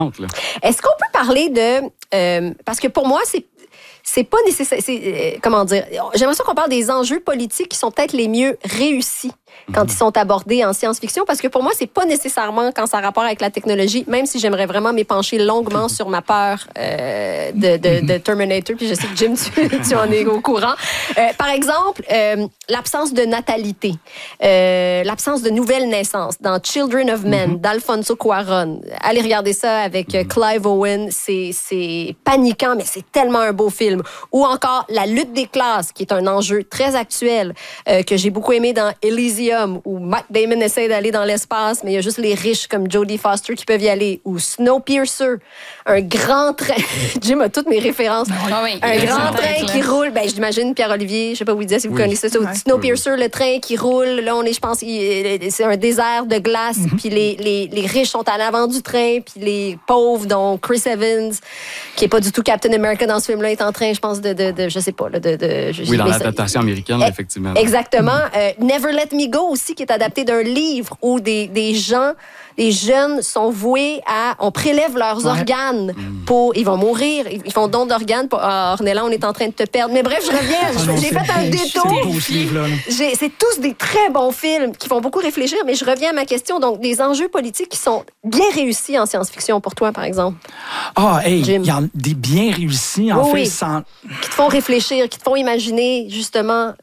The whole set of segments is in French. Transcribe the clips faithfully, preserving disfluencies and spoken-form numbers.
Est-ce qu'on peut parler de... Euh, parce que pour moi, c'est c'est pas nécessaire... C'est, euh, comment dire? J'ai l'impression qu'on parle des enjeux politiques qui sont peut-être les mieux réussis quand ils sont abordés en science-fiction, parce que pour moi, c'est pas nécessairement quand ça a rapport avec la technologie, même si j'aimerais vraiment m'épancher longuement sur ma peur euh, de, de, de Terminator, puis je sais que Jim, tu, tu en es au courant. Euh, par exemple, euh, l'absence de natalité, euh, l'absence de nouvelles naissances dans Children of Men, mm-hmm. d'Alfonso Cuarón. Allez regarder ça avec euh, Clive Owen, c'est, c'est paniquant, mais c'est tellement un beau film. Ou encore La lutte des classes, qui est un enjeu très actuel, euh, que j'ai beaucoup aimé dans Elysium, où Matt Damon essaie d'aller dans l'espace, mais il y a juste les riches comme Jodie Foster qui peuvent y aller. Ou Snowpiercer, un grand train. Jim a toutes mes références. Ah oui, un grand train qui roule. Ben, j'imagine Pierre-Olivier, je sais pas vous dire si vous oui. connaissez ça. Ouais. Snowpiercer, le train qui roule. Là, on est, je pense, c'est un désert de glace. Mm-hmm. Puis les, les, les riches sont à l'avant du train. Puis les pauvres, dont Chris Evans, qui est pas du tout Captain America dans ce film-là, est en train, je pense, de, de, de je sais pas, là, de, de je, oui, dans l'adaptation américaine, effectivement. Exactement. Mm-hmm. Euh, Never Let Me Go aussi, qui est adapté d'un livre où des, des gens, des jeunes sont voués à... On prélève leurs ouais. organes mmh. pour... Ils vont mourir. Ils font don d'organes. Pour, ah, Ornella, on est en train de te perdre. Mais bref, je reviens. Ah, j'ai fait un détour. J'ai, c'est tous des très bons films qui font beaucoup réfléchir, mais je reviens à ma question. Donc, des enjeux politiques qui sont bien réussis en science-fiction pour toi, par exemple. Ah, hey, il y en a des bien réussis, en oui, fait, oui. sans... Qui te font réfléchir, qui te font imaginer, justement...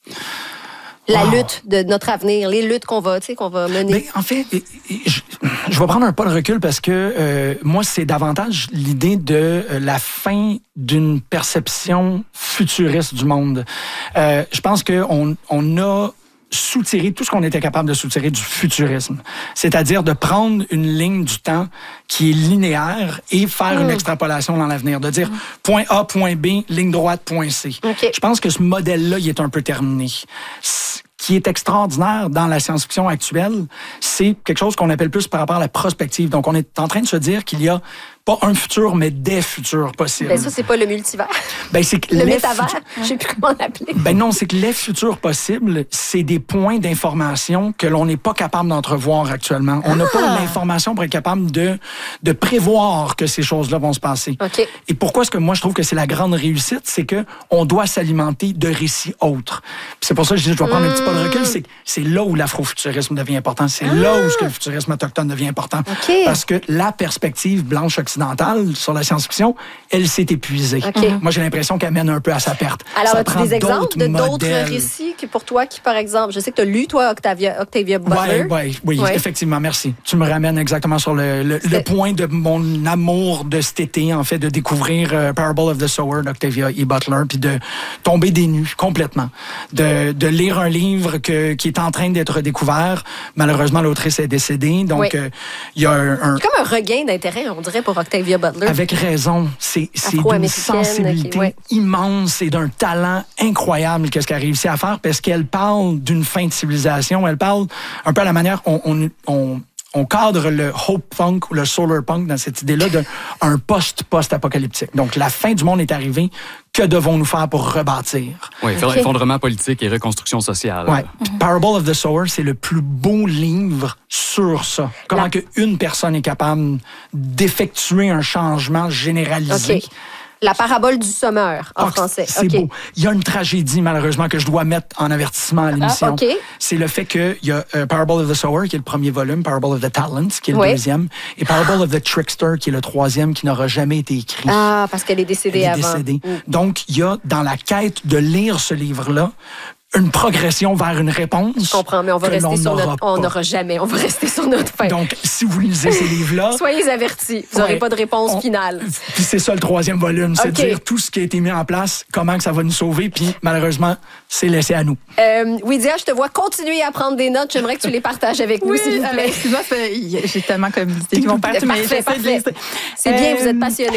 La wow. lutte de notre avenir, les luttes qu'on va, tu sais, qu'on va mener. Ben, en fait, je, je vais prendre un pas de recul parce que euh, moi, c'est davantage l'idée de euh, la fin d'une perception futuriste du monde. Euh, je pense qu'on on a soutirer tout ce qu'on était capable de soutirer du futurisme. C'est-à-dire de prendre une ligne du temps qui est linéaire et faire mmh. une extrapolation dans l'avenir. De dire mmh. point A, point B, ligne droite, point C. Okay. Je pense que ce modèle-là, il est un peu terminé. Ce qui est extraordinaire dans la science-fiction actuelle, c'est quelque chose qu'on appelle plus par rapport à la prospective. Donc, on est en train de se dire qu'il y a pas un futur, mais des futurs possibles. Ben ça, c'est pas le multivers. Ben, c'est que le les métavers, futu... je sais plus comment l'appeler. Ben non, c'est que les futurs possibles, c'est des points d'information que l'on n'est pas capable d'entrevoir actuellement. On n'a ah. pas l'information pour être capable de, de prévoir que ces choses-là vont se passer. Okay. Et pourquoi est-ce que moi, je trouve que c'est la grande réussite? C'est que on doit s'alimenter de récits autres. Puis c'est pour ça que je dis, je vais prendre mmh. un petit pas de recul, c'est, c'est là où l'afrofuturisme devient important. C'est ah. là où ce que le futurisme autochtone devient important. Okay. Parce que la perspective blanche occidentale sur la science-fiction, elle s'est épuisée. Okay. Moi, j'ai l'impression qu'elle mène un peu à sa perte. Alors, as-tu des exemples de d'autres modèles. récits que pour toi, qui, par exemple, je sais que tu as lu, toi, Octavia, Octavia Butler. Oui, ouais, oui, ouais. effectivement, merci. Tu me ramènes exactement sur le, le, le point de mon amour de cet été, en fait, de découvrir uh, Parable of the Sower d'Octavia E. Butler, puis de tomber des nues complètement. De, de lire un livre que, qui est en train d'être découvert. Malheureusement, l'autrice est décédée, donc il oui. euh, y a un, un... C'est comme un regain d'intérêt, on dirait, pour Octavia Butler. Avec raison. C'est, c'est d'une sensibilité qui, ouais. immense et d'un talent incroyable qu'est-ce qu'elle a réussi à faire parce qu'elle parle d'une fin de civilisation. Elle parle un peu à la manière on, on, on, on cadre le hope punk ou le solar punk dans cette idée-là d'un post-post-apocalyptique. Donc, la fin du monde est arrivée. Que devons-nous faire pour rebâtir? Oui, okay. effondrement politique et reconstruction sociale. Ouais. Mm-hmm. Parable of the Sower, c'est le plus beau livre sur ça. Comment La... qu'une personne est capable d'effectuer un changement généralisé. Okay. La parabole du sommeur, en oh, français. C'est okay. beau. Il y a une tragédie, malheureusement, que je dois mettre en avertissement à l'émission. Ah, okay. C'est le fait qu'il y a uh, Parable of the Sower, qui est le premier volume, Parable of the Talents, qui est le oui. deuxième, et Parable of the Trickster, qui est le troisième, qui n'aura jamais été écrit. Ah, parce qu'elle est décédée Elle est avant. Décédée. Mm. Donc, il y a, dans la quête de lire ce livre-là, une progression vers une réponse. Je comprends, mais on va rester sur notre... On n'aura jamais, on va rester sur notre fin. Donc, si vous lisez ces livres-là... Soyez avertis, vous n'aurez ouais, pas de réponse on, finale. Puis c'est ça le troisième volume, c'est okay. de dire tout ce qui a été mis en place, comment que ça va nous sauver, puis malheureusement, c'est laissé à nous. Euh, Widia, je te vois continuer à prendre des notes. J'aimerais que tu les partages avec nous, oui, s'il vous plaît. Excuse-moi, j'ai tellement communiqué qui vont pas tout parfait, parfait. C'est euh, bien, vous êtes passionnés.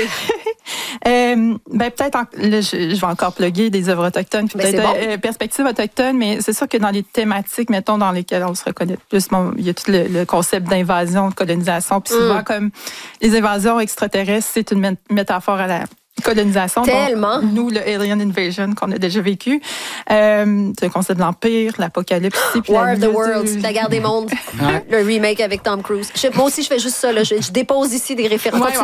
euh, ben, peut-être, en, là, je, je vais encore plugger des œuvres autochtones, puis ben, peut-être bon. euh, perspectives autochtones, mais c'est sûr que dans les thématiques, mettons, dans lesquelles on se reconnaît plus, bon, il y a tout le, le concept d'invasion, de colonisation, puis souvent, mm. comme les invasions extraterrestres, c'est une mé- métaphore à la colonisation. Tellement. Donc, nous, le Alien Invasion qu'on a déjà vécu, euh, c'est le concept de l'Empire, l'Apocalypse. Puis War la of the Worlds, la guerre des mondes, ouais. le remake avec Tom Cruise. Je, moi aussi, je fais juste ça. Là. Je, je dépose ici des références. Ouais,